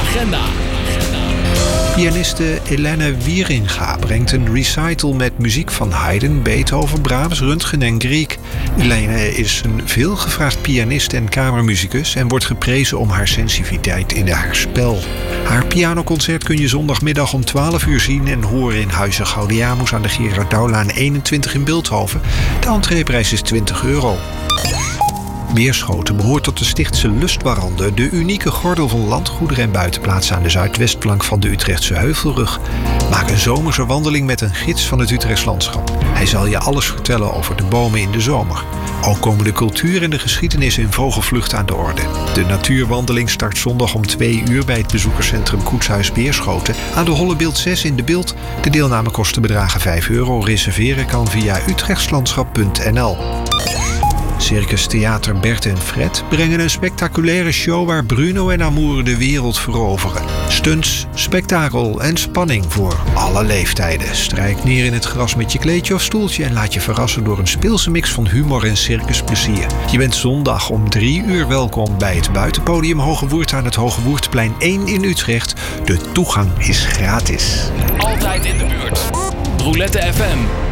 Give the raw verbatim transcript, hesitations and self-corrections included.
agenda. Pianiste Elena Wieringa brengt een recital met muziek van Haydn, Beethoven, Brahms, Röntgen en Grieg. Elena is een veelgevraagd pianist en kamermuzikus en wordt geprezen om haar sensitiviteit in haar spel. Haar pianoconcert kun je zondagmiddag om twaalf uur zien en horen in Huize Gaudiamus aan de Gerard Douwlaan eenentwintig in Bilthoven. De entreeprijs is twintig euro. Beerschoten behoort tot de Stichtse Lustwarande, de unieke gordel van landgoederen en buitenplaatsen aan de zuidwestflank van de Utrechtse Heuvelrug. Maak een zomerse wandeling met een gids van het Utrechts landschap. Hij zal je alles vertellen over de bomen in de zomer. Ook komen de cultuur en de geschiedenis in vogelvlucht aan de orde. De natuurwandeling start zondag om twee uur bij het bezoekerscentrum Koetshuis Beerschoten aan de Hollebeeld zes in de Bilt. De deelnamekosten bedragen vijf euro. Reserveren kan via utrechtslandschap punt n l. Circus Theater Bert en Fred brengen een spectaculaire show waar Bruno en Amour de wereld veroveren. Stunts, spektakel en spanning voor alle leeftijden. Strijk neer in het gras met je kleedje of stoeltje en laat je verrassen door een speelse mix van humor en circusplezier. Je bent zondag om drie uur welkom bij het buitenpodium Hoge Woerd aan het Hoge Woerdplein één in Utrecht. De toegang is gratis. Altijd in de buurt. Roulette F M.